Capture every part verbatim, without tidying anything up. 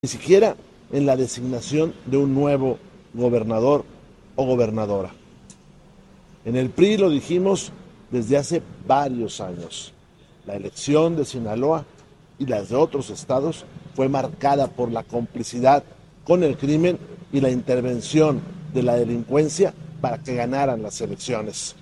ni siquiera en la designación de un nuevo gobernador o gobernadora. En el P R I lo dijimos desde hace varios años. La elección de Sinaloa y las de otros estados fue marcada por la complicidad con el crimen y la intervención de la delincuencia para que ganaran las elecciones.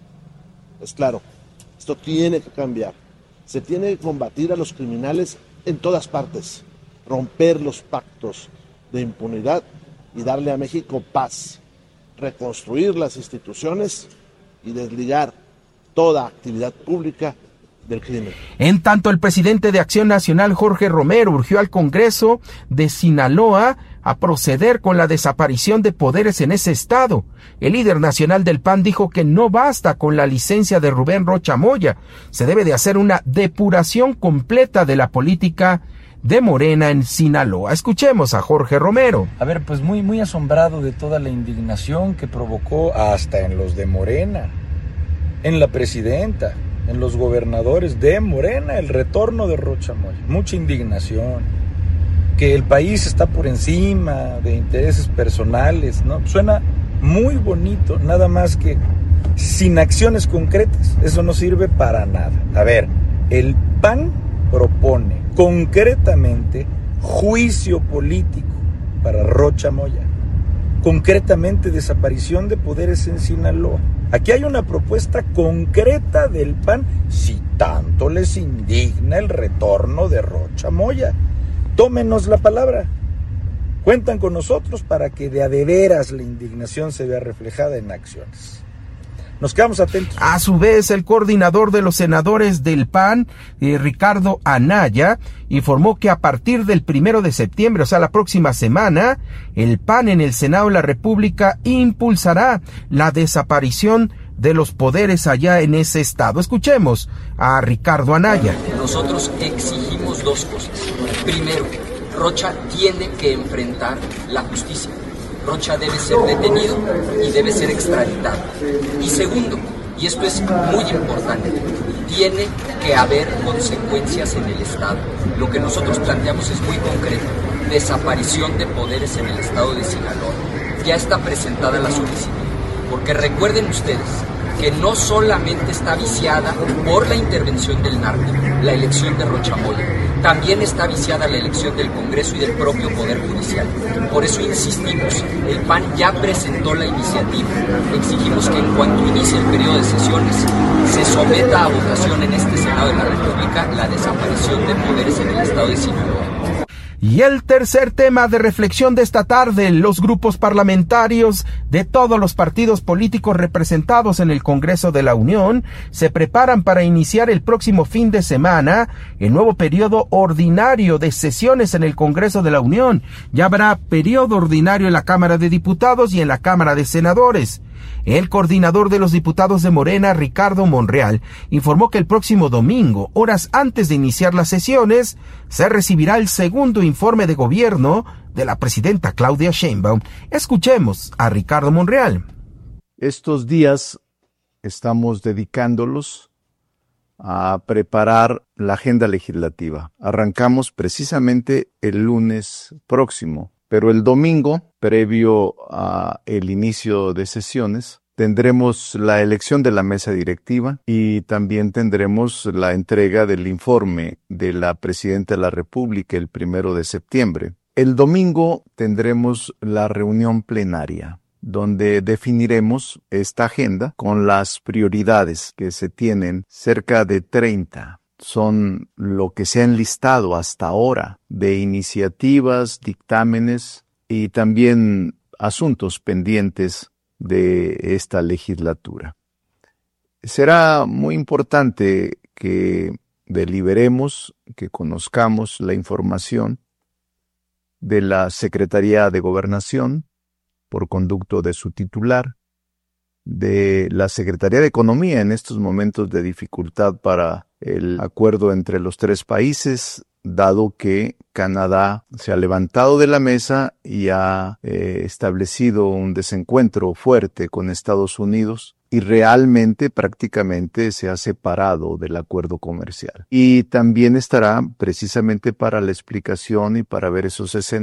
Es claro, esto tiene que cambiar. Se tiene que combatir a los criminales en todas partes, romper los pactos de impunidad y darle a México paz, reconstruir las instituciones y desligar toda actividad pública del crimen. En tanto, el presidente de Acción Nacional, Jorge Romero, urgió al Congreso de Sinaloa a proceder con la desaparición de poderes en ese estado. El líder nacional del P A N dijo que no basta con la licencia de Rubén Rocha Moya, se debe de hacer una depuración completa de la política de Morena en Sinaloa. Escuchemos a Jorge Romero. A ver, pues muy, muy asombrado de toda la indignación que provocó hasta en los de Morena, en la presidenta, en los gobernadores de Morena, el retorno de Rocha Moya. Mucha indignación. Que el país está por encima de intereses personales, ¿no? Suena muy bonito, nada más que sin acciones concretas. Eso no sirve para nada. A ver, el P A N propone concretamente juicio político para Rocha Moya. Concretamente desaparición de poderes en Sinaloa. Aquí hay una propuesta concreta del P A N, si tanto les indigna el retorno de Rocha Moya. Tómenos la palabra. Cuentan con nosotros para que de a de veras la indignación se vea reflejada en acciones. Nos quedamos atentos. A su vez, el coordinador de los senadores del P A N, eh, Ricardo Anaya, informó que a partir del primero de septiembre, o sea, la próxima semana, el P A N en el Senado de la República impulsará la desaparición de los poderes allá en ese estado. Escuchemos a Ricardo Anaya. Nosotros exigimos dos cosas. Primero, Rocha tiene que enfrentar la justicia. Rocha debe ser detenido y debe ser extraditado. Y segundo, y esto es muy importante, tiene que haber consecuencias en el Estado. Lo que nosotros planteamos es muy concreto: desaparición de poderes en el estado de Sinaloa. Ya está presentada la solicitud, porque recuerden ustedes que no solamente está viciada por la intervención del narco, la elección de Rocha Moya, también está viciada la elección del Congreso y del propio Poder Judicial. Por eso insistimos, el P A N ya presentó la iniciativa. Exigimos que en cuanto inicie el periodo de sesiones, se someta a votación en este Senado de la República la desaparición de poderes en el estado de Sinaloa. Y el tercer tema de reflexión de esta tarde: los grupos parlamentarios de todos los partidos políticos representados en el Congreso de la Unión se preparan para iniciar el próximo fin de semana el nuevo periodo ordinario de sesiones en el Congreso de la Unión. Ya habrá periodo ordinario en la Cámara de Diputados y en la Cámara de Senadores. El coordinador de los diputados de Morena, Ricardo Monreal, informó que el próximo domingo, horas antes de iniciar las sesiones, se recibirá el segundo informe de gobierno de la presidenta Claudia Sheinbaum. Escuchemos a Ricardo Monreal. Estos días estamos dedicándolos a preparar la agenda legislativa. Arrancamos precisamente el lunes próximo. Pero el domingo, previo a el inicio de sesiones, tendremos la elección de la mesa directiva y también tendremos la entrega del informe de la Presidenta de la República el primero de septiembre. El domingo tendremos la reunión plenaria, donde definiremos esta agenda con las prioridades que se tienen, cerca de treinta. Son lo que se ha enlistado hasta ahora de iniciativas, dictámenes y también asuntos pendientes de esta legislatura. Será muy importante que deliberemos, que conozcamos la información de la Secretaría de Gobernación por conducto de su titular, de la Secretaría de Economía en estos momentos de dificultad para el acuerdo entre los tres países, dado que Canadá se ha levantado de la mesa y ha eh, establecido un desencuentro fuerte con Estados Unidos, y realmente prácticamente se ha separado del acuerdo comercial. Y también estará precisamente para la explicación y para ver esos escenarios